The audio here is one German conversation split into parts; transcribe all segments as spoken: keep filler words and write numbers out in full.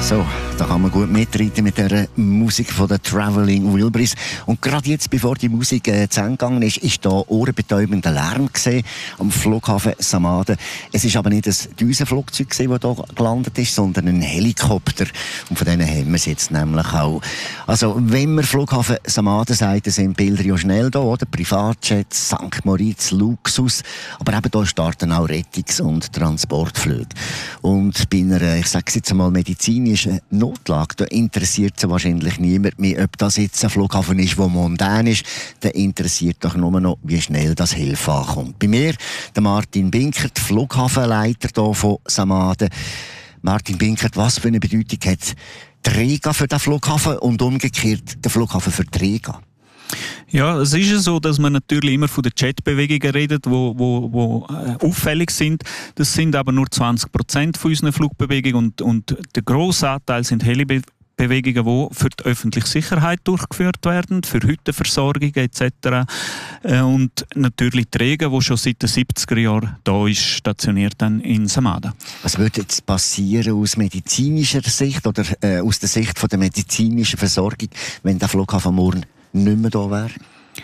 So, da kann man gut mitreiten mit der Musik von den Traveling Wilburys. Und gerade jetzt, bevor die Musik äh, zu Ende gegangen ist, ist da ohrenbetäubender Lärm gesehen am Flughafen Samaden. Es ist aber nicht ein Düsenflugzeug gewesen, das hier gelandet ist, sondern ein Helikopter. Und von denen haben wir es jetzt nämlich auch. Also, wenn man Flughafen Samaden sagt, dann sind Bilder ja schnell da, oder? Privatjets, Sankt Moritz, Luxus. Aber eben da starten auch Rettungs- und Transportflüge. Und bei einer, ich sage es jetzt einmal, medizinischen Notlage, da interessiert es wahrscheinlich niemand mehr, ob das jetzt ein Flughafen ist, der mondän ist. Da interessiert doch nur noch, wie schnell das Hilfe ankommt. Bei mir, der Martin Binkert, Flughafenleiter hier von Samaden. Martin Binkert, was für eine Bedeutung hat die Rega für den Flughafen und umgekehrt der Flughafen für die Rega? Ja, es ist ja so, dass man natürlich immer von den Jetbewegungen redet, die wo, wo, wo, äh, auffällig sind. Das sind aber nur zwanzig Prozent von unseren Flugbewegungen und, und der grosse Anteil sind Helibewegungen, die für die öffentliche Sicherheit durchgeführt werden, für Hüttenversorgung et cetera. Äh, und natürlich die Rega, die schon seit den siebziger Jahren da ist, stationiert dann in Samaden. Was würde jetzt passieren aus medizinischer Sicht oder äh, aus der Sicht von der medizinischen Versorgung, wenn der Flughafen morgen nicht mehr da wäre?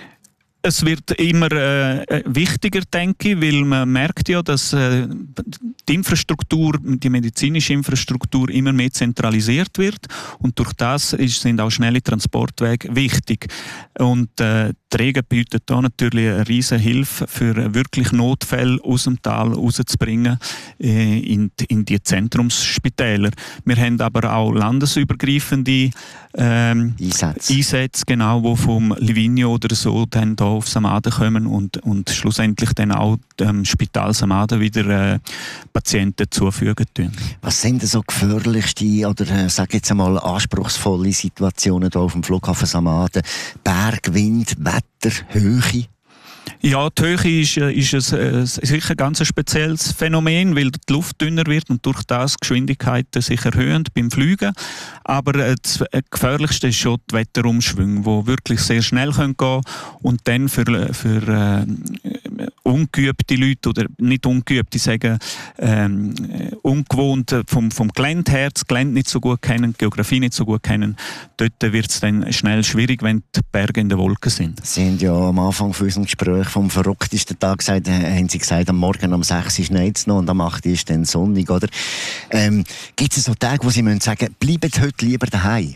Es wird immer äh, wichtiger, denke ich, weil man merkt ja, dass äh, die Infrastruktur, die medizinische Infrastruktur immer mehr zentralisiert wird und durch das ist, sind auch schnelle Transportwege wichtig. Und äh, die Rega bietet da natürlich eine riesige Hilfe für wirklich Notfälle aus dem Tal rauszubringen äh, in, in die Zentrumsspitäler. Wir haben aber auch landesübergreifende ähm, Einsätze. Einsätze, genau, die vom Livigno oder so dann da auf Samaden kommen und, und schlussendlich dann auch dem Spital Samaden wieder äh, Patienten zufügen tun. Was sind denn so gefährlichste oder äh, sag jetzt einmal anspruchsvolle Situationen hier auf dem Flughafen Samaden? Berg, Wind, Wetter, Höhe? Ja, die Höhe ist, ist ein, äh, sicher ein ganz spezielles Phänomen, weil die Luft dünner wird und durch das die Geschwindigkeiten sich erhöhen beim Fliegen. Aber äh, das Gefährlichste ist schon die Wetterumschwünge, die wirklich sehr schnell gehen können und dann für, für äh, ungeübte Leute oder nicht ungeübte, sagen ähm, ungewohnt vom, vom Gelände her, das Gelände nicht so gut kennen, die Geografie nicht so gut kennen, dort wird es dann schnell schwierig, wenn die Berge in den Wolken sind. Sie haben ja am Anfang von unserem Gespräch vom verrücktesten Tag gesagt, haben Sie gesagt, am Morgen um sechs Uhr schneit es noch und am acht Uhr ist dann sonnig, oder? Ähm, gibt es so Tage, wo Sie müssen sagen, bleibt heute lieber daheim?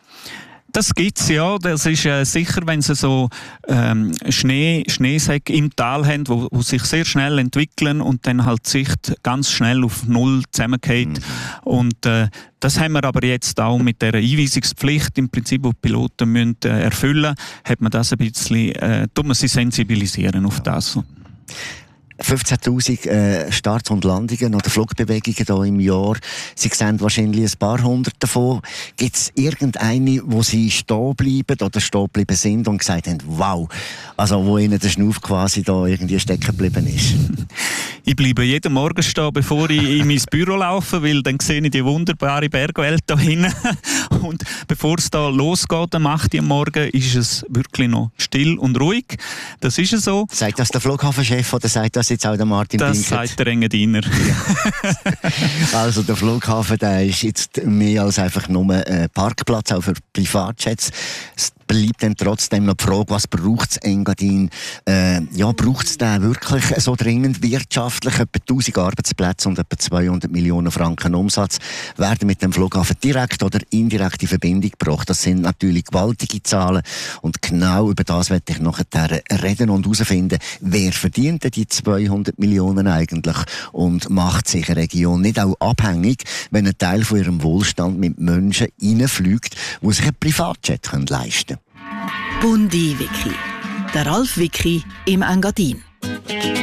Das gibt's ja. Das ist äh, sicher, wenn Sie so ähm, Schnee, Schneesäcke im Tal haben, wo, wo sich sehr schnell entwickeln und dann halt die Sicht ganz schnell auf Null zusammengeht. Mhm. Und äh, das haben wir aber jetzt auch mit der Einweisungspflicht, im Prinzip, die die Piloten müssen, äh, erfüllen, hat man das ein bisschen, äh, tut man sie sensibilisieren auf das. fünfzehntausend äh, Starts und Landungen oder Flugbewegungen hier im Jahr. Sie sehen wahrscheinlich ein paar hundert davon. Gibt es irgendeine, wo Sie stehen bleiben oder stehen geblieben sind und gesagt haben, wow, also wo Ihnen der Schnuff quasi da irgendwie stecken geblieben ist? Ich bleibe jeden Morgen stehen, bevor ich in mein Büro laufe, weil dann sehe ich die wunderbare Bergwelt da hinten. Und bevor es da losgeht, am acht Uhr am Morgen, ist es wirklich noch still und ruhig. Das ist so. Sagt das der Flughafenchef oder sagt das jetzt auch der Martin Binkert? Das sagt der Engadiner. Ja. Also der Flughafen, der ist jetzt mehr als einfach nur ein Parkplatz, auch für Privatjets. Es bleibt dann trotzdem noch die Frage, was braucht es Engadin? Äh, ja, braucht es den wirklich so dringend wirtschaftlich? Etwa tausend Arbeitsplätze und etwa zweihundert Millionen Franken Umsatz werden mit dem Flughafen direkt oder indirekt in Verbindung gebracht. Das sind natürlich gewaltige Zahlen und genau über das werde ich nachher reden und herausfinden, wer verdient denn die zweihundert Millionen eigentlich und macht sich eine Region nicht auch abhängig, wenn ein Teil von ihrem Wohlstand mit Menschen reinfliegt, die sich ein Privatjet leisten können. Bundi Wiki. Der Ralf Wiki im Engadin.